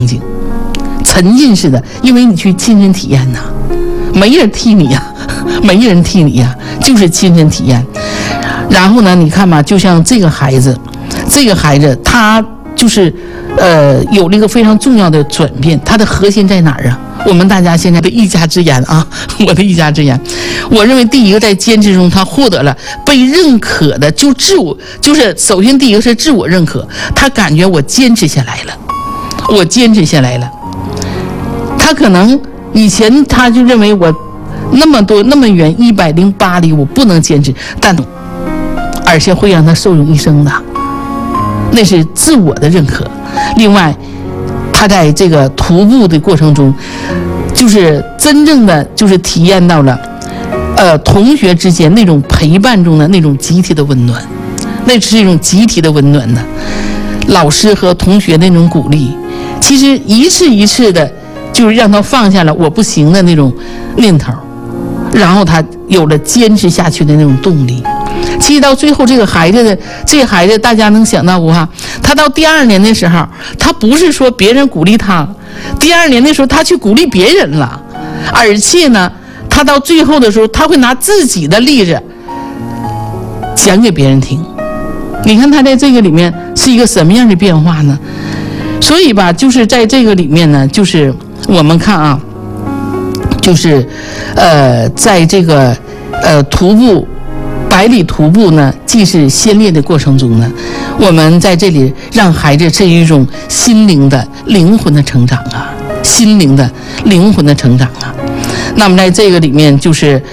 沉浸式的，因为你去亲身体验呐，没人替你呀，没人替你呀，就是亲身体验。然后呢，你看嘛，就像这个孩子他就是有了一个非常重要的转变，他的核心在哪儿啊？我们大家现在的一家之言啊，我的一家之言，我认为第一个在坚持中，他获得了被认可的，就是首先第一个是自我认可，他感觉我坚持下来了，我坚持下来了。他可能以前他就认为我那么多那么远108里我不能坚持，但而且会让他受用一生的，那是自我的认可。另外他在这个徒步的过程中，就是真正的就是体验到了同学之间那种陪伴中的那种集体的温暖，那是一种集体的温暖的，老师和同学那种鼓励，其实一次一次的就是让他放下了我不行的那种念头，然后他有了坚持下去的那种动力。其实到最后这个孩子大家能想到不哈？他到第2年的时候，他不是说别人鼓励他，第2年的时候他去鼓励别人了，而且呢他到最后的时候他会拿自己的例子讲给别人听。你看他在这个里面是一个什么样的变化呢？所以吧，就是在这个里面呢，就是我们看啊，就是在这个徒步100里徒步呢，既是先烈的过程中呢，我们在这里让孩子是一种心灵的灵魂的成长啊，心灵的灵魂的成长啊。那么在这个里面，就是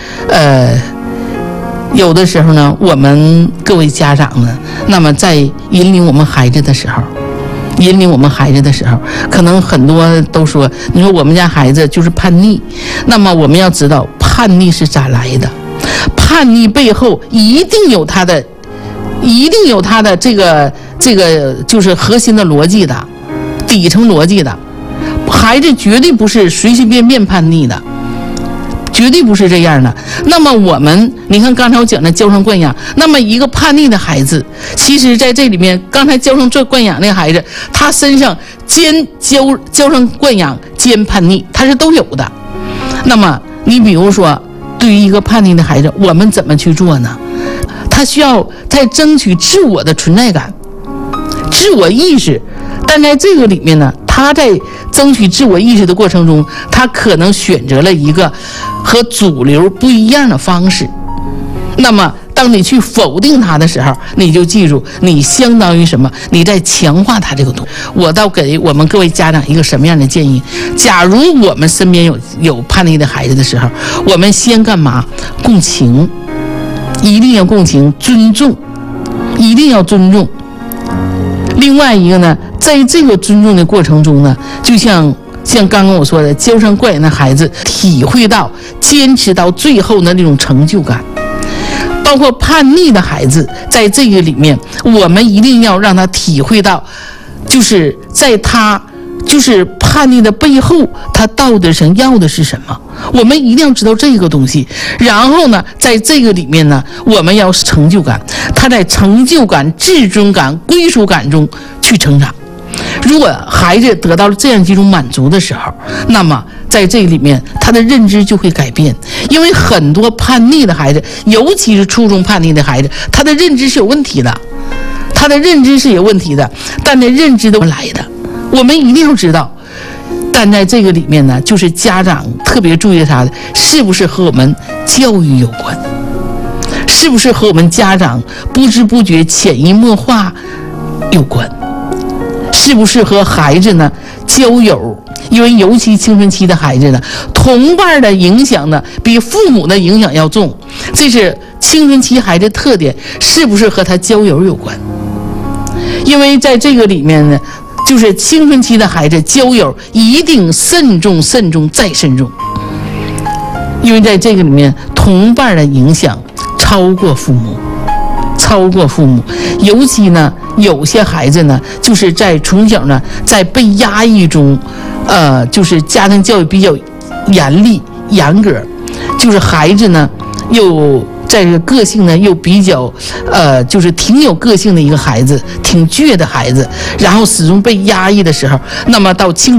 有的时候呢，我们各位家长呢，那么在引领我们孩子的时候，可能很多都说，你说我们家孩子就是叛逆，那么我们要知道叛逆是咋来的，叛逆背后一定有他的这个就是核心的逻辑的，底层逻辑的。孩子绝对不是随随便便叛逆的，绝对不是这样的。那么我们，你看刚才我讲的娇生惯养，那么一个叛逆的孩子，其实在这里面，刚才娇生惯养那个孩子，他身上兼娇生惯养兼叛逆，他是都有的。那么你比如说，对于一个叛逆的孩子，我们怎么去做呢？他需要在争取自我的存在感、自我意识，但在这个里面呢，他在争取自我意识的过程中，他可能选择了一个和主流不一样的方式。那么当你去否定他的时候，你就记住，你相当于什么？你在强化他这个东西。我倒给我们各位家长一个什么样的建议？假如我们身边有叛逆的孩子的时候，我们先干嘛？共情，一定要共情，尊重，一定要尊重。另外一个呢，在这个尊重的过程中呢，就像刚刚我说的，娇生惯养的孩子体会到坚持到最后的那种成就感。包括叛逆的孩子，在这个里面，我们一定要让他体会到，就是在他就是叛逆的背后，他到底想要的是什么？我们一定要知道这个东西。然后呢，在这个里面呢，我们要成就感，他在成就感、自尊感、归属感中去成长。如果孩子得到了这样几种满足的时候，那么在这里面他的认知就会改变。因为很多叛逆的孩子，尤其是初中叛逆的孩子，他的认知是有问题的，但在认知都来的，我们一定要知道。但在这个里面呢，就是家长特别注意他的是不是和我们教育有关，是不是和我们家长不知不觉潜移默化有关，是不是和孩子呢交友？因为尤其青春期的孩子呢，同伴的影响呢比父母的影响要重，这是青春期孩子特点，是不是和他交友有关？因为在这个里面呢，就是青春期的孩子交友一定慎重再慎重，因为在这个里面同伴的影响超过父母，尤其呢有些孩子呢，就是在从小呢在被压抑中，就是家庭教育比较严格，就是孩子呢又在这个个性呢又比较就是挺有个性的一个孩子，挺倔的孩子，然后始终被压抑的时候，那么到青